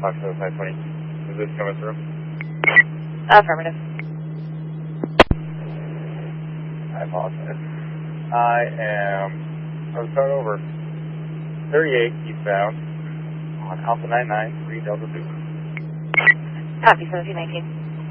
Fox 520. Is this coming through? Affirmative. I apologize. I'll start over. 38 eastbound on Alpha 993 Delta 2. Copy, 1719.